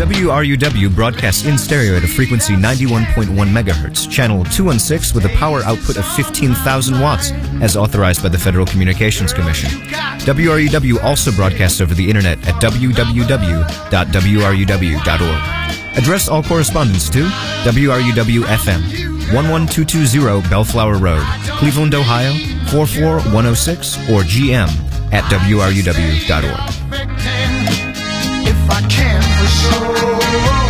WRUW broadcasts in stereo at a frequency 91.1 megahertz, channel 216 with a power output of 15,000 watts, as authorized by the Federal Communications Commission. WRUW also broadcasts over the internet at www.wruw.org. Address all correspondence to WRUW FM, 11220 Bellflower Road, Cleveland, Ohio, 44106, or GM at WRUW.org. If I can for sure.